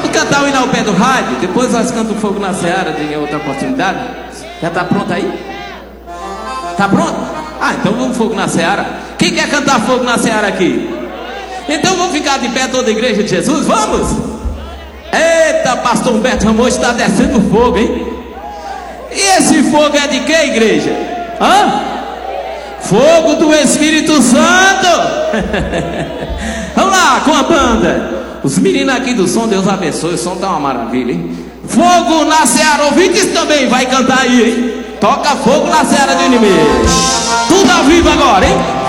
Vamos cantar o hino ao pé do rádio. Depois nós cantamos Fogo na Seara em outra oportunidade. Já tá pronto aí? Tá pronto? Ah, então vamos Fogo na Seara. Quem quer cantar Fogo na Seara aqui? Então vamos ficar de pé toda a igreja de Jesus? Vamos? Eita, pastor Humberto Ramos, está descendo fogo, hein? E esse fogo é de que, igreja? Hã? Fogo do Espírito Santo. Vamos lá com a banda. Os meninos aqui do som, Deus abençoe. O som tá uma maravilha, hein? Fogo na Seara. Ouvintes também vai cantar aí, hein? Toca fogo na Seara do inimigo. Tudo ao vivo agora, hein?